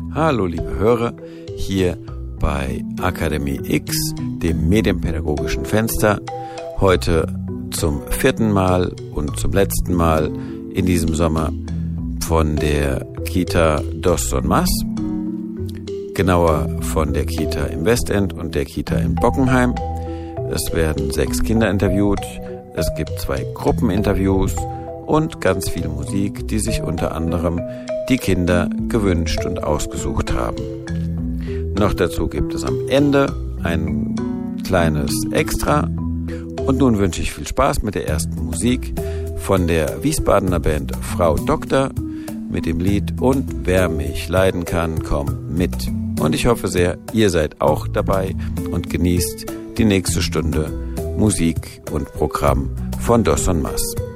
Hallo liebe Hörer, hier bei Akademie X, dem medienpädagogischen Fenster, heute zum 4. Mal und zum letzten Mal in diesem Sommer von der Kita Dos Son Mas, genauer von der Kita im Westend und der Kita in Bockenheim. Es werden 6 Kinder interviewt, es gibt 2 Gruppeninterviews und ganz viel Musik, die sich unter anderem die Kinder gewünscht und ausgesucht haben. Noch dazu gibt es am Ende ein kleines Extra. Und nun wünsche ich viel Spaß mit der ersten Musik von der Wiesbadener Band Frau Doktor mit dem Lied Und wer mich leiden kann, kommt mit. Und ich hoffe sehr, ihr seid auch dabei und genießt die nächste Stunde Musik und Programm von Dos Son Mas.